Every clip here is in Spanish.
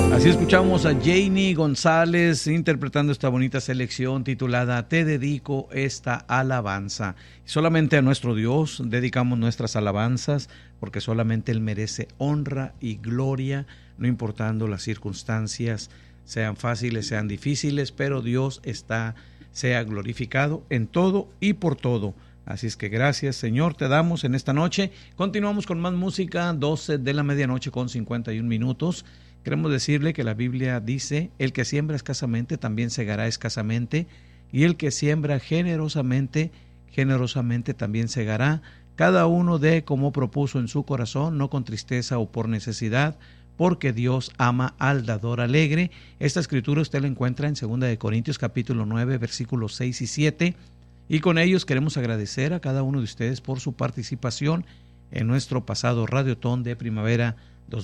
Así escuchamos a Janie González interpretando esta bonita selección titulada Te dedico esta alabanza. Solamente a nuestro Dios dedicamos nuestras alabanzas, porque solamente Él merece honra y gloria, no importando las circunstancias, sean fáciles, sean difíciles, pero Dios sea glorificado en todo y por todo. Así es que gracias, Señor, te damos en esta noche. Continuamos con más música, 12 de la medianoche con 51 minutos. Queremos decirle que la Biblia dice, el que siembra escasamente también segará escasamente, y el que siembra generosamente, generosamente también segará. Cada uno dé como propuso en su corazón, no con tristeza o por necesidad, porque Dios ama al dador alegre. Esta escritura usted la encuentra en 2 Corintios capítulo 9, versículos 6 y 7. Y con ellos queremos agradecer a cada uno de ustedes por su participación en nuestro pasado Radiotón de Primavera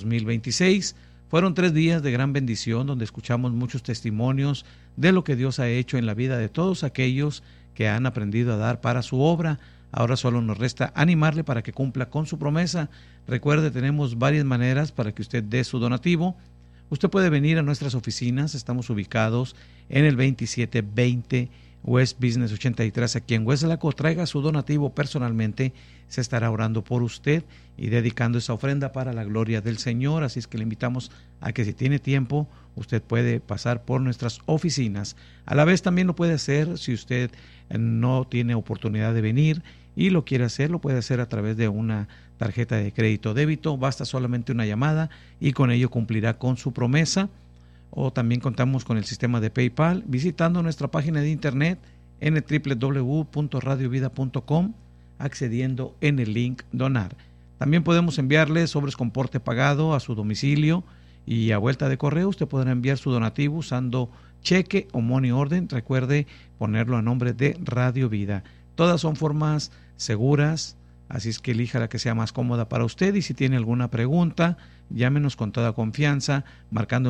2026. Fueron 3 días de gran bendición donde escuchamos muchos testimonios de lo que Dios ha hecho en la vida de todos aquellos que han aprendido a dar para su obra. Ahora solo nos resta animarle para que cumpla con su promesa. Recuerde, tenemos varias maneras para que usted dé su donativo. Usted puede venir a nuestras oficinas, estamos ubicados en el 2720 West Business 83 aquí en Hueslaco. Traiga su donativo personalmente, se estará orando por usted y dedicando esa ofrenda para la gloria del Señor. Así es que le invitamos a que si tiene tiempo, usted puede pasar por nuestras oficinas. A la vez también lo puede hacer si usted no tiene oportunidad de venir y lo quiere hacer, lo puede hacer a través de una tarjeta de crédito o débito. Basta solamente una llamada y con ello cumplirá con su promesa. O también contamos con el sistema de PayPal visitando nuestra página de internet en el www.radiovida.com, accediendo en el link donar. También podemos enviarle sobres con porte pagado a su domicilio y a vuelta de correo. Usted podrá enviar su donativo usando cheque o money order. Recuerde ponerlo a nombre de Radio Vida. Todas son formas seguras, así es que elija la que sea más cómoda para usted. Y si tiene alguna pregunta, llámenos con toda confianza, marcando el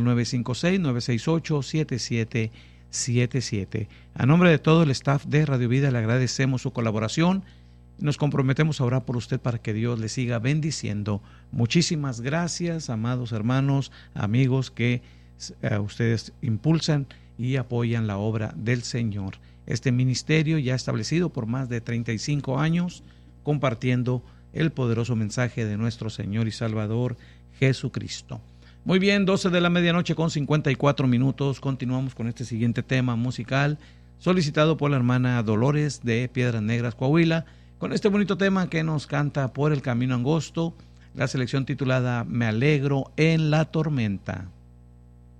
956-968-7777. A nombre de todo el staff de Radio Vida le agradecemos su colaboración. Nos comprometemos a orar por usted para que Dios le siga bendiciendo. Muchísimas gracias, amados hermanos, amigos que ustedes impulsan y apoyan la obra del Señor. Este ministerio ya establecido por más de 35 años, compartiendo el poderoso mensaje de nuestro Señor y Salvador Jesucristo. Muy bien, 12 de la medianoche con 54 minutos. Continuamos con este siguiente tema musical solicitado por la hermana Dolores de Piedras Negras, Coahuila, con este bonito tema que nos canta Por el Camino Angosto, la selección titulada Me alegro en la tormenta.